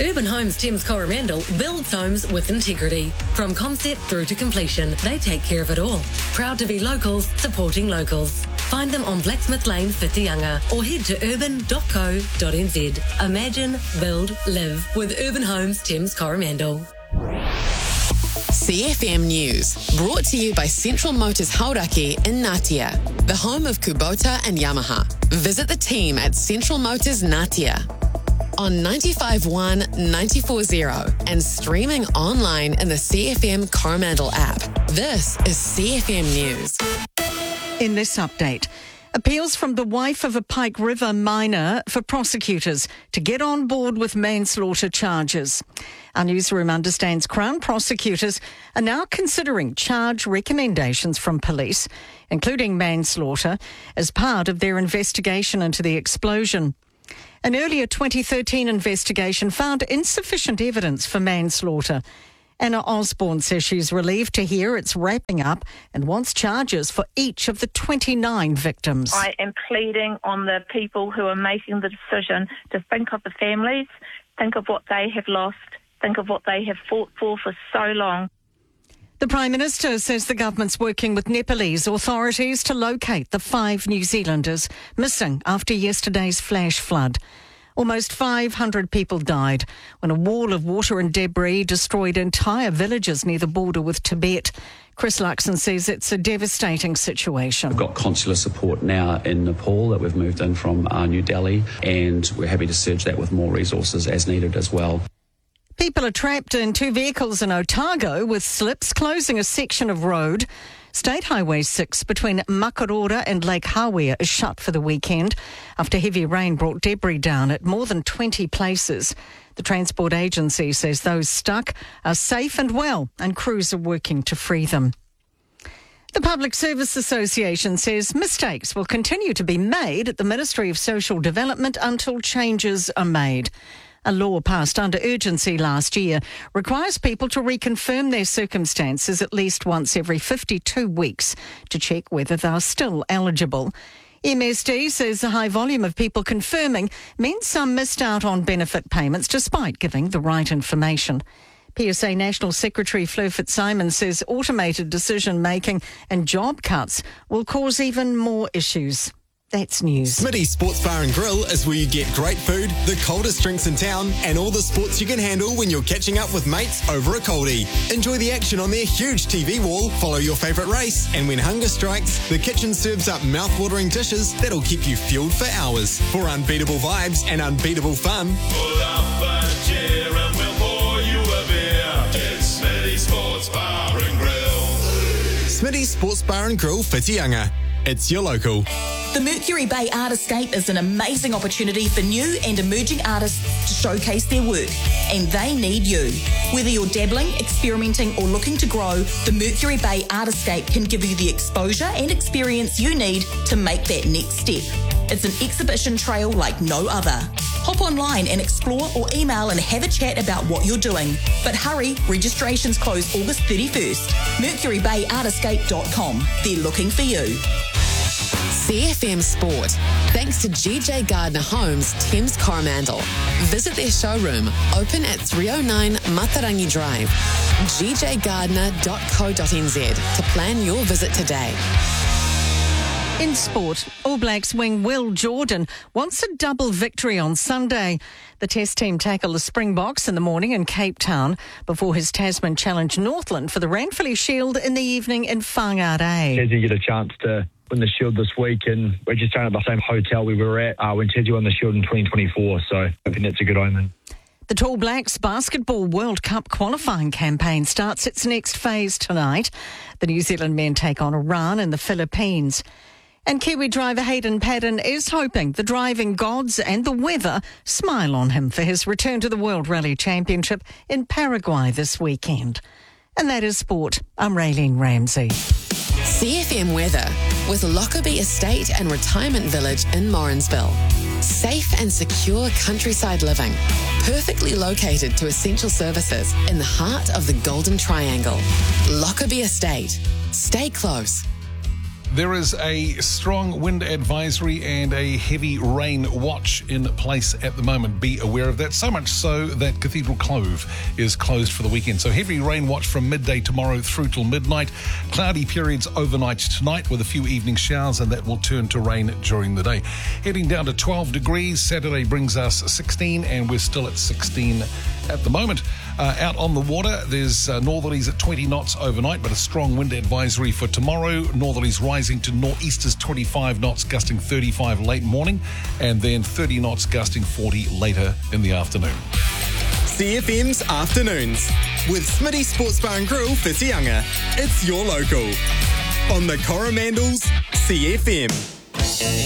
Urban Homes Thames Coromandel builds homes with integrity. From concept through to completion, they take care of it all. Proud to be locals, supporting locals. Find them on Blacksmith Lane, Whitianga, or head to urban.co.nz. Imagine, build, live with Urban Homes Thames Coromandel. CFM News, brought to you by Central Motors Hauraki in Ngatea, the home of Kubota and Yamaha. Visit the team at Central Motors Ngatea on 95.1, 94.0 and streaming online in the CFM Coromandel app. This is CFM News. In this update, appeals from the wife of a Pike River miner for prosecutors to get on board with manslaughter charges. Our newsroom understands Crown prosecutors are now considering charge recommendations from police, including manslaughter, as part of their investigation into the explosion. An earlier 2013 investigation found insufficient evidence for manslaughter. Anna Osborne says she's relieved to hear it's wrapping up and wants charges for each of the 29 victims. I am pleading on the people who are making the decision to think of the families, think of what they have lost, think of what they have fought for so long. The Prime Minister says the government's working with Nepalese authorities to locate the 5 New Zealanders missing after yesterday's flash flood. Almost 500 people died when a wall of water and debris destroyed entire villages near the border with Tibet. Chris Luxon says it's a devastating situation. We've got consular support now in Nepal that we've moved in from New Delhi, and we're happy to surge that with more resources as needed as well. People are trapped in 2 vehicles in Otago with slips closing a section of road. State Highway 6 between Makarora and Lake Hawea is shut for the weekend after heavy rain brought debris down at more than 20 places. The Transport Agency says those stuck are safe and well, and crews are working to free them. The Public Service Association says mistakes will continue to be made at the Ministry of Social Development until changes are made. A law passed under urgency last year requires people to reconfirm their circumstances at least once every 52 weeks to check whether they're still eligible. MSD says the high volume of people confirming means some missed out on benefit payments despite giving the right information. PSA National Secretary Fleur Fitzsimon says automated decision-making and job cuts will cause even more issues. That's news. Smitty's Sports Bar and Grill is where you get great food, the coldest drinks in town, and all the sports you can handle when you're catching up with mates over a coldie. Enjoy the action on their huge TV wall, follow your favourite race, and when hunger strikes, the kitchen serves up mouth-watering dishes that'll keep you fueled for hours. For unbeatable vibes and unbeatable fun, pull up a chair and we'll pour you a beer. It's Smitty's Sports Bar and Grill. Smitty's Sports Bar and Grill, Whitianga. It's your local. The Mercury Bay Artscape is an amazing opportunity for new and emerging artists to showcase their work, and they need you. Whether you're dabbling, experimenting or looking to grow, the Mercury Bay Artscape can give you the exposure and experience you need to make that next step. It's an exhibition trail like no other. Hop online and explore or email and have a chat about what you're doing. But hurry, registrations close August 31st. MercuryBayArtscape.com. They're looking for you. CFM Sport, thanks to GJ Gardner Homes, Thames Coromandel. Visit their showroom, open at 309 Matarangi Drive, gjgardner.co.nz to plan your visit today. In sport, All Blacks wing Will Jordan wants a double victory on Sunday. The Test team tackle the Springboks in the morning in Cape Town before his Tasman challenge Northland for the Ranfurly Shield in the evening in Whangarei. Tassie get a chance to win the Shield this week, and we're just staying at the same hotel we were at when Tassie won the Shield in 2024, so I think that's a good omen. The Tall Blacks Basketball World Cup qualifying campaign starts its next phase tonight. The New Zealand men take on Iran and the Philippines. And Kiwi driver Hayden Paddon is hoping the driving gods and the weather smile on him for his return to the World Rally Championship in Paraguay this weekend. And that is sport. I'm Raylene Ramsey. CFM weather with Lockerbie Estate and Retirement Village in Morrinsville. Safe and secure countryside living, perfectly located to essential services in the heart of the Golden Triangle. Lockerbie Estate. Stay close. There is a strong wind advisory and a heavy rain watch in place at the moment. Be aware of that. So much so that Cathedral Cove is closed for the weekend. So heavy rain watch from midday tomorrow through till midnight. Cloudy periods overnight tonight with a few evening showers, and that will turn to rain during the day. Heading down to 12 degrees. Saturday brings us 16, and we're still at 16 at the moment. Out on the water, there's northerlies at 20 knots overnight, but a strong wind advisory for tomorrow. Northerlies rising to northeasters 25 knots, gusting 35 late morning, and then 30 knots, gusting 40 later in the afternoon. CFM's Afternoons with Smitty Sports Bar and Grill for Te Unga. It's your local on the Coromandels CFM.